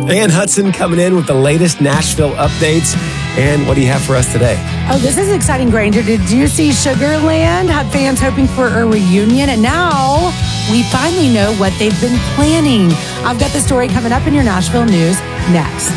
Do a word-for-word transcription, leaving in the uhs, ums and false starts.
Ann Hudson coming in with the latest Nashville updates. And what do you have for us today? Oh, this is exciting, Granger. Did you see Sugarland had fans hoping for a reunion? And now we finally know what they've been planning. I've got the story coming up in your Nashville news next.